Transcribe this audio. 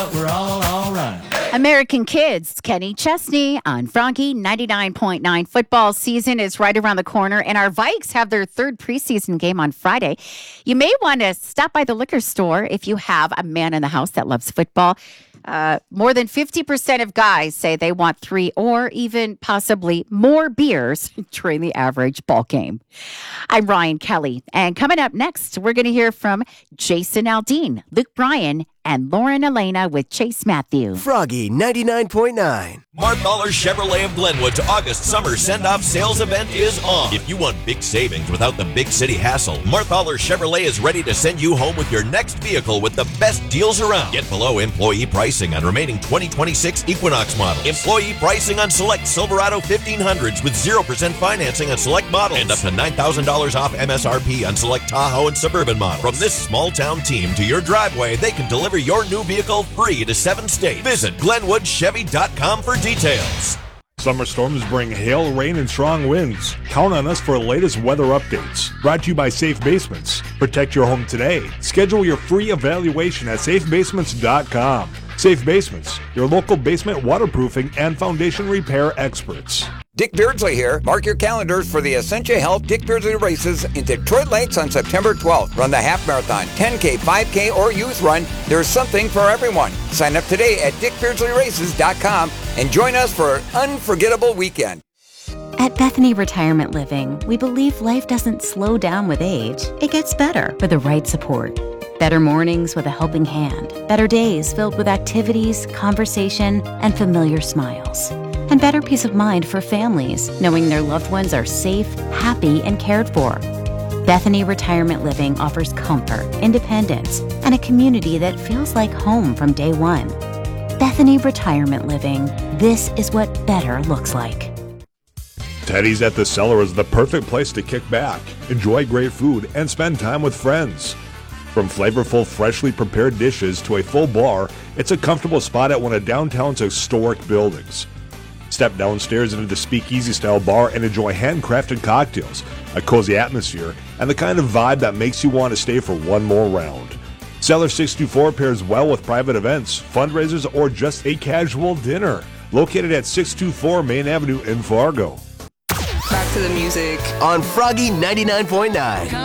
We're all right. American kids, Kenny Chesney on Froggy 99.9. Football season is right around the corner, and our Vikes have their third preseason game on Friday. You may want to stop by the liquor store if you have a man in the house that loves football. More than 50% of guys say they want 3 or even possibly more beers during the average ball game. I'm Ryan Kelly, and coming up next, we're going to hear from Jason Aldean, Luke Bryan, and Lauren Elena with Chase Matthew. Froggy 99.9. Marthaler Chevrolet of Glenwood's August summer send-off sales event is on. If you want big savings without the big city hassle, Marthaler Chevrolet is ready to send you home with your next vehicle with the best deals around. Get below employee pricing on remaining 2026 Equinox models. Employee pricing on select Silverado 1500s with 0% financing on select models. And up to $9,000 off MSRP on select Tahoe and Suburban models. From this small-town team to your driveway, they can deliver your new vehicle free to 7 states. Visit GlenwoodChevy.com for details. Summer storms bring hail, rain, and strong winds. Count on us for the latest weather updates. Brought to you by Safe Basements. Protect your home today. Schedule your free evaluation at safebasements.com. Safe Basements, your local basement waterproofing and foundation repair experts. Dick Beardsley here. Mark your calendars for the Essentia Health Dick Beardsley races in Detroit Lakes on September 12th. Run the half marathon, 10K, 5K, or youth run. There's something for everyone. Sign up today at dickbeardsleyraces.com and join us for an unforgettable weekend. At Bethany Retirement Living, we believe life doesn't slow down with age. It gets better with the right support. Better mornings with a helping hand. Better days filled with activities, conversation, and familiar smiles. And better peace of mind for families, knowing their loved ones are safe, happy, and cared for. Bethany Retirement Living offers comfort, independence, and a community that feels like home from day one. Bethany Retirement Living. This is what better looks like. Teddy's at the Cellar is the perfect place to kick back, enjoy great food, and spend time with friends. From flavorful, freshly prepared dishes to a full bar, it's a comfortable spot at one of downtown's historic buildings. Step downstairs into the speakeasy-style bar and enjoy handcrafted cocktails, a cozy atmosphere, and the kind of vibe that makes you want to stay for one more round. Cellar 624 pairs well with private events, fundraisers, or just a casual dinner. Located at 624 Main Avenue in Fargo. Back to the music. On Froggy 99.9.